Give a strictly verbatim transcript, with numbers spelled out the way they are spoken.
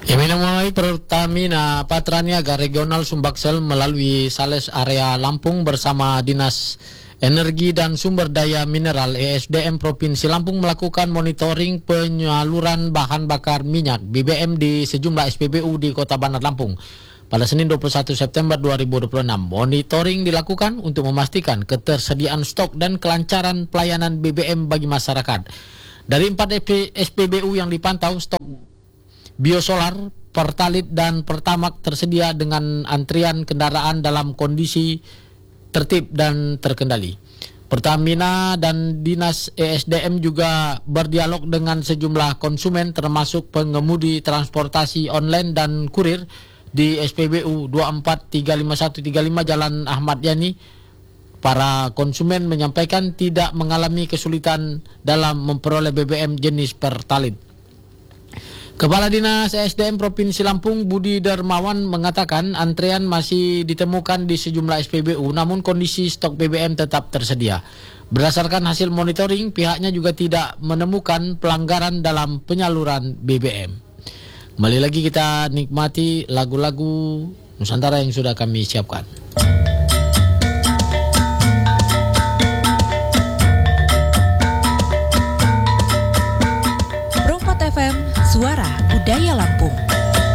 Mulai Pertamina Patraniaga Regional Sumbaksel melalui Sales Area Lampung bersama Dinas Energi dan Sumber Daya Mineral E S D M Provinsi Lampung melakukan monitoring penyaluran bahan bakar minyak B B M di sejumlah S P B U di Kota Bandar Lampung. Pada Senin dua puluh satu September dua ribu dua puluh enam, monitoring dilakukan untuk memastikan ketersediaan stok dan kelancaran pelayanan B B M bagi masyarakat. Dari empat S P B U yang dipantau, stok biosolar, pertalit dan pertamak tersedia dengan antrian kendaraan dalam kondisi tertib dan terkendali. Pertamina dan Dinas E S D M juga berdialog dengan sejumlah konsumen termasuk pengemudi transportasi online dan kurir di S P B U dua empat tiga lima satu tiga lima Jalan Ahmad Yani. Para konsumen menyampaikan tidak mengalami kesulitan dalam memperoleh B B M jenis pertalit. Kepala Dinas E S D M Provinsi Lampung Budi Darmawan mengatakan antrean masih ditemukan di sejumlah S P B U, namun kondisi stok B B M tetap tersedia. Berdasarkan hasil monitoring, pihaknya juga tidak menemukan pelanggaran dalam penyaluran B B M. Kembali lagi kita nikmati lagu-lagu Nusantara yang sudah kami siapkan.